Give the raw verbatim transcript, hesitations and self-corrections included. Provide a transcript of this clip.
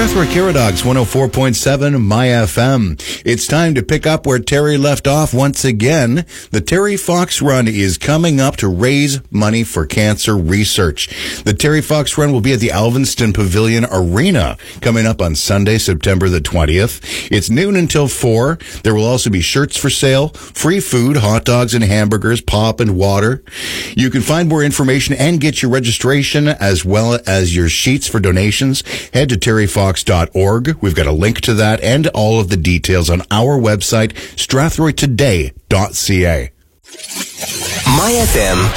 Strathroy Caradogs, one oh four point seven My F M. It's time to pick up where Terry left off once again. The Terry Fox Run is coming up to raise money for cancer research. The Terry Fox Run will be at the Alvinston Pavilion Arena coming up on Sunday, September the twentieth. It's noon until four. There will also be shirts for sale, free food, hot dogs and hamburgers, pop and water. You can find more information and get your registration as well as your sheets for donations. Head to terry fox dot org. We've got a link to that and all of the details on our website, strathroy today dot c a. My F M